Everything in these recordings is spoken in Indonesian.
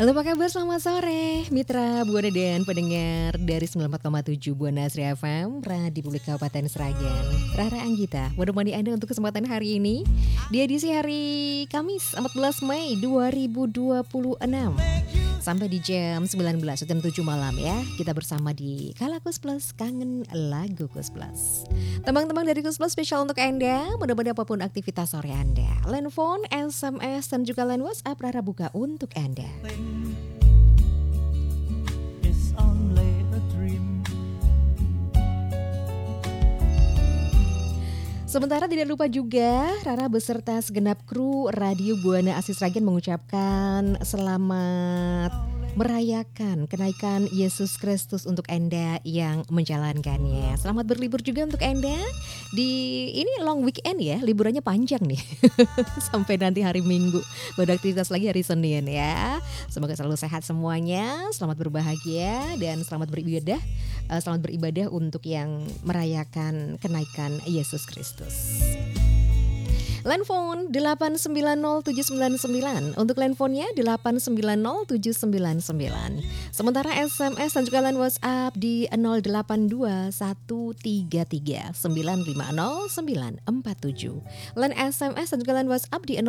Halo, apa kabar? Selamat sore Mitra Buana dan pendengar dari 94,7 Buana Asri FM Radio Publik Kabupaten Sragen. Rara Anggita menemani Anda untuk kesempatan hari ini di edisi hari Kamis 14 Mei 2026 sampai di jam 19 atau jam 7 malam ya. Kita bersama di Kalakus Plus, kangen lagu Kus Plus. Teman-teman dari Kus Plus spesial untuk Anda, mudah-mudahan apapun aktivitas sore Anda. Line phone, SMS dan juga line WhatsApp Rara buka untuk Anda. It's only a dream. Sementara tidak lupa juga Rara beserta segenap kru Radio Buana Asri Sragen mengucapkan selamat merayakan kenaikan Yesus Kristus untuk Anda yang menjalankannya. Selamat berlibur juga untuk Anda di ini long weekend ya, liburannya panjang nih sampai nanti hari Minggu. Baru aktivitas lagi hari Senin ya. Semoga selalu sehat semuanya, selamat berbahagia dan selamat beribadah. Selamat beribadah untuk yang merayakan kenaikan Yesus Kristus. Line phone 8907999. Untuk line phone-nya 8907999. Sementara SMS dan juga line WhatsApp di 082133950947. Line SMS dan juga line WhatsApp di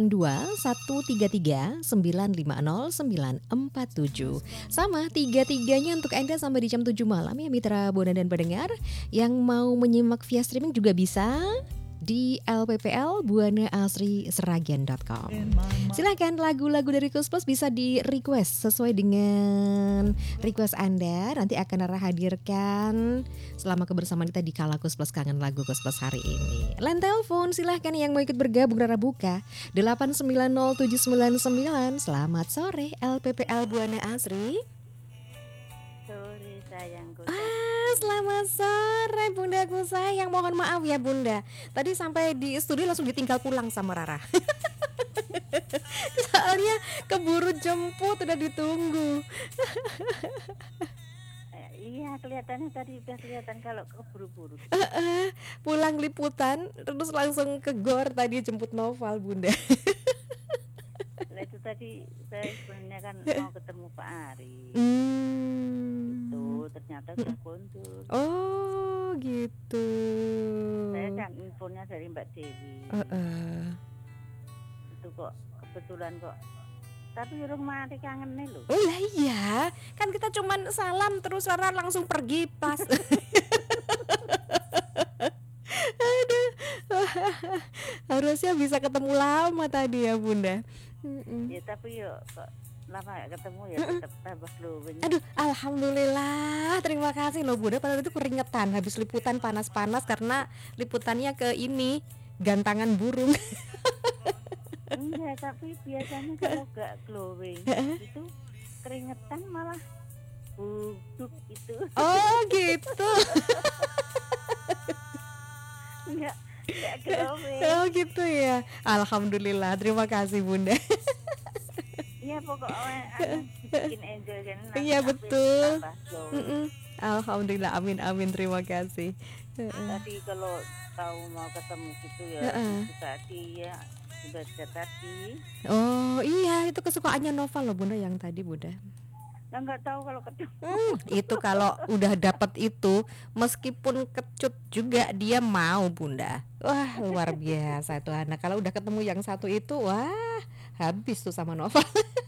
082133950947. Sama tiga-tiganya untuk Anda sampai di jam 7 malam ya Mitra Buana dan pendengar. Yang mau menyimak via streaming juga bisa di LPPL buanaasrisragen.com. Silakan lagu-lagu dari Kus Plus bisa di request sesuai dengan request Anda. Nanti akan Rara hadirkan selama kebersamaan kita di Kala Kus Plus kangen lagu Kus Plus hari ini. Line telepon silahkan yang mau ikut bergabung Rara buka 8907999. Selamat sore LPPL Buana Asri. Sore sayangku. Selamat sore bundaku sayang. Mohon maaf ya bunda, tadi sampai di studio langsung ditinggal pulang sama Rara. Soalnya keburu jemput, udah ditunggu. Iya kelihatannya tadi udah kelihatan kalau keburu-buru. Pulang liputan terus langsung ke gor tadi jemput Noval bunda. Nah, itu tadi saya sebenarnya kan mau ketemu Pak Ari. Itu ternyata udah kondur. Oh gitu. Saya kan infonya dari Mbak Dewi. Itu kok kebetulan kok. Tapi urung mati kangen nih loh. Oh iya, kan kita cuman salam terus Rara langsung pergi pas. Aduh, harusnya bisa ketemu lama tadi ya bunda. Ya tapi yuk kok lama gak ketemu ya tetap tambah glowing. Aduh, alhamdulillah, terima kasih loh bunda. Padahal itu keringetan habis liputan panas-panas karena liputannya ke ini gantangan burung. Enggak, tapi biasanya kalau gak glowing itu keringetan malah buduk itu. Oh gitu. Enggak glowing. Oh gitu ya. Alhamdulillah, terima kasih bunda. Iya pokoknya bikin enjoy kan. Iya betul. Alhamdulillah, amin terima kasih. Tadi kalau tahu mau ketemu gitu ya tadi ya sudah tadi. Oh iya, itu kesukaannya Noval loh bunda yang tadi bunda. Nggak tahu kalau ketemu. Itu kalau udah dapat itu meskipun kecut juga dia mau bunda. Wah luar biasa tuh anak. Kalau udah ketemu yang satu itu wah habis tuh sama Noval.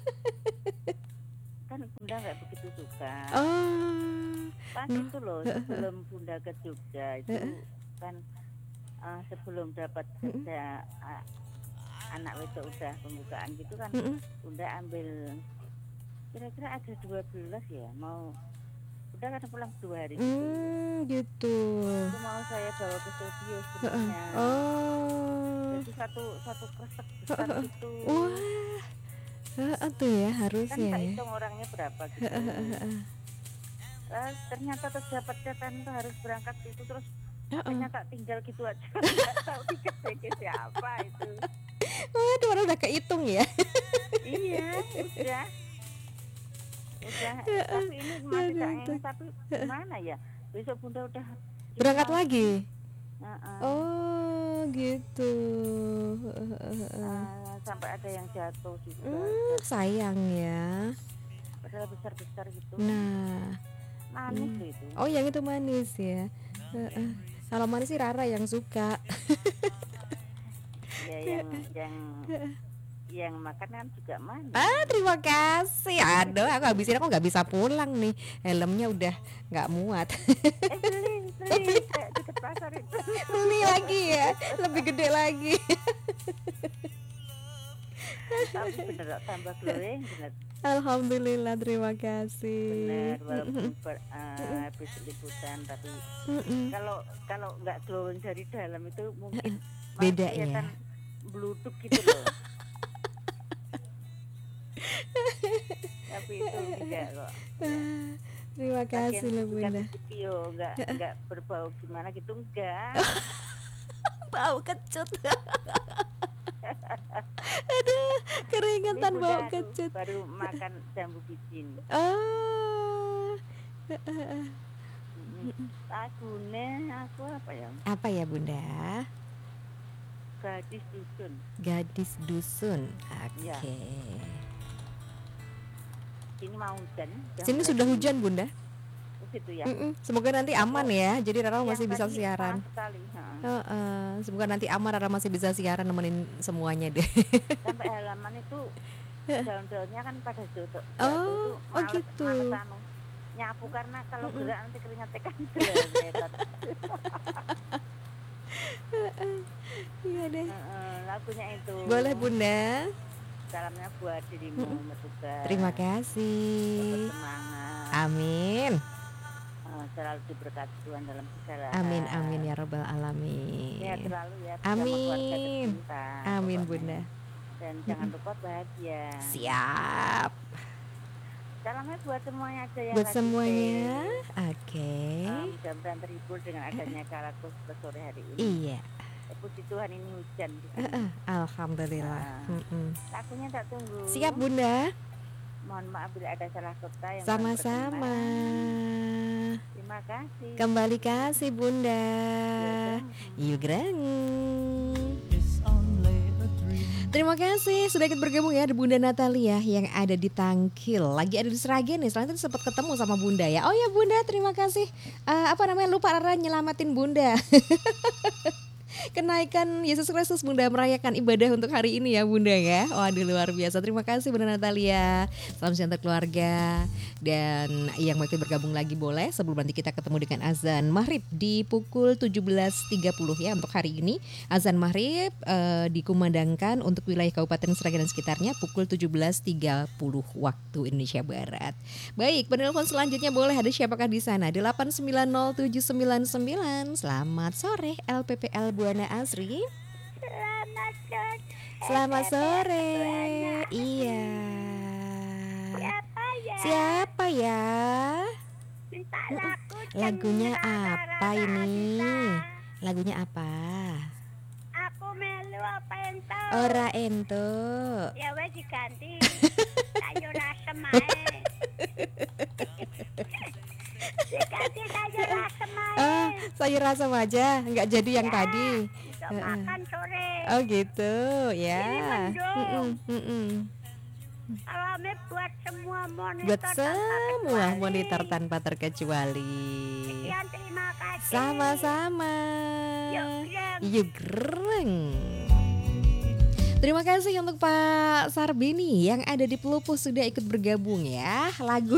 Kan bunda nggak begitu suka. Pas No. itu loh sebelum bunda ke Jogja itu kan sebelum dapat kerja anak wedok udah pembukaan gitu kan bunda ambil kira-kira ada 12 ya mau udah kan pulang 2 hari Gitu. itu mau saya bawa ke studio sebenarnya. Jadi satu kresek besar itu. Wah, tuh ya Kan harusnya tak ya. hitung orangnya berapa gitu. Ternyata terdapat catatan itu harus berangkat itu terus ternyata tinggal gitu aja. Nggak tahu tiket siapa itu. Waduh, orang udah kehitung ya. Iya, udah. Tapi ini masih tak ingat, tapi gimana ya? Besok bunda udah Berangkat lagi. Heeh. Oh gitu. sampai ada yang jatuh juga. Sayang ya. Padahal besar-besar gitu. Nah, Manis loh itu. oh yang itu manis ya. Kalau manis sih Rara yang suka. Ya yang makan kan juga manis. Terima kasih. Aduh, aku habisin, aku nggak bisa pulang nih. Helmnya udah nggak muat. Beli kayak deket pasar itu. Beli lagi ya, lebih gede lagi. Tapi bener kok, tambah glowing bener. Alhamdulillah, terima kasih. Bener walaupun habis liputan tapi kalau nggak glowing dari dalam itu mungkin Beda malah kelihatan ya. bluduk gitu loh. Tapi itu enggak kok. Terima kasih loh Bunda. Video enggak berbau gimana gitu enggak. Bau kecut. Aduh, keringetan Ini bau Bunda kecut. baru makan jambu bicin. Oh. Lagunya aku apa ya? Apa ya Bunda? Gadis dusun. Gadis dusun. Oke. Ya. Sini mau hujan. Sini sudah hujan Bunda. Gitu ya. Semoga nanti aman ya. Jadi Rara masih bisa tadi siaran. panas sekali. Semoga nanti aman, Rara masih bisa siaran nemenin semuanya deh. Sampai halaman itu daun-daunnya kan pada jatuh. Oh gitu. Nyapu karena kalau gerak nanti keringatnya kan geletan. Iya deh. Lagunya itu. Boleh Bunda. Salamnya buat dirimu Metuga. Terima kasih. Semangat. Amin. Selalu diberkati Tuhan dalam segala hal. Amin amin ya robbal alamin. Sehat selalu ya. Amin. Tercinta, Amin pokoknya. Bunda. Dan jangan lupa bahagia. Siap. Salamnya buat semuanya aja yang Buat lagi semuanya. stay. Oke. Mudah-mudahan terhibur dengan adanya Kalakus ke sore hari ini. Iya. Puji Tuhan ini hujan di sini. Alhamdulillah. Lagunya tak tunggu. Siap Bunda. Mohon maaf bila ada salah kata yang Sama-sama. berkenan. Terima kasih. Kembali kasih Bunda. Yugreng. It's only a dream. Terima kasih sudah ikut bergabung ya, ada Bunda Natalia yang ada di Tangkil. Lagi ada di Sragen nih, selain itu sempat ketemu sama Bunda ya. Oh ya Bunda, terima kasih. Lupa Rara nyelamatin Bunda. Kenaikan Yesus Kristus Bunda merayakan ibadah untuk hari ini ya Bunda ya. Waduh luar biasa. Terima kasih Bunda Natalia. Salam sejahtera keluarga. Dan yang mau ikut bergabung lagi boleh sebelum nanti kita ketemu dengan azan maghrib di pukul 17.30 ya untuk hari ini. Azan maghrib dikumandangkan untuk wilayah Kabupaten Sragen dan sekitarnya pukul 17.30 waktu Indonesia Barat. Baik, penelpon selanjutnya boleh, ada siapakah di sana? 8907999. Selamat sore LPPL Buana Asri. Selamat sore. Iya. Siapa ya? Lagunya apa ini? Lagunya apa? Aku melu apa ento? Ora ento. Ya wes diganti. Sayur asem ae. Diganti sayur asem ae. Sayur asam aja, nggak jadi yang tadi. Untuk makan sore. Oh gitu, ya. Ini mendung. Mm-mm. Salamnya buat semua monitor. Buat tanpa semua kecuali. monitor tanpa terkecuali. Sekian, terima kasih. Sama-sama. Yuk, Yugreng. Terima kasih untuk Pak Sarbini yang ada di Pelupus sudah ikut bergabung ya. Lagu